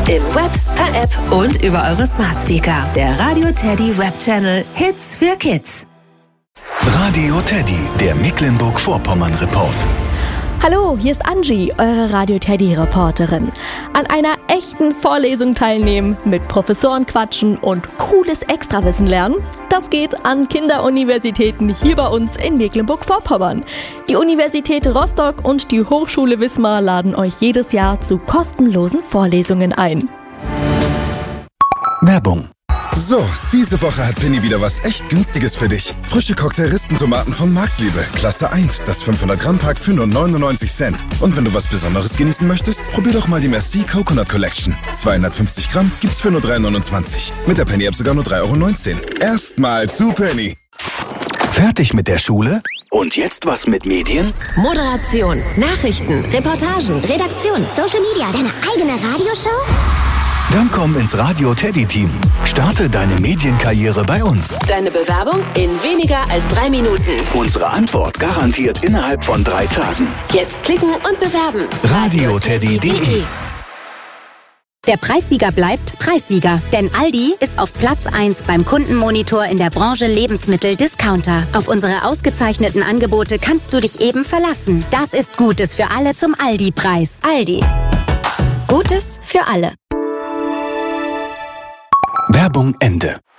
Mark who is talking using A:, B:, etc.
A: Im Web, per App und über eure Smart Speaker. Der Radio Teddy Web Channel Hits für Kids.
B: Radio Teddy, der Mecklenburg-Vorpommern-Report.
C: Hallo, hier ist Angie, eure Radio Teddy-Reporterin. An einer echten Vorlesung teilnehmen, mit Professoren quatschen und cooles Extrawissen lernen, das geht an Kinderuniversitäten hier bei uns in Mecklenburg-Vorpommern. Die Universität Rostock und die Hochschule Wismar laden euch jedes Jahr zu kostenlosen Vorlesungen ein.
B: Werbung.
D: So, diese Woche hat Penny wieder was echt Günstiges für dich. Frische Cocktail-Rispentomaten von Marktliebe, Klasse 1, das 500-Gramm-Pack für nur 99 Cent. Und wenn du was Besonderes genießen möchtest, probier doch mal die Merci Coconut Collection. 250 Gramm gibt's für nur 3,29. Mit der Penny-App sogar nur 3,19 €. Erstmal zu Penny.
B: Fertig mit der Schule? Und jetzt was mit Medien?
E: Moderation, Nachrichten, Reportagen, Redaktion, Social Media, deine eigene Radioshow?
B: Dann komm ins Radio Teddy Team. Starte deine Medienkarriere bei uns.
A: Deine Bewerbung in weniger als 3 Minuten.
B: Unsere Antwort garantiert innerhalb von 3 Tagen.
A: Jetzt klicken und bewerben.
B: radioteddy.de.
E: Der Preissieger bleibt Preissieger, denn Aldi ist auf Platz 1 beim Kundenmonitor in der Branche Lebensmittel-Discounter. Auf unsere ausgezeichneten Angebote kannst du dich eben verlassen. Das ist Gutes für alle zum Aldi-Preis. Aldi. Gutes für alle.
B: Werbung Ende.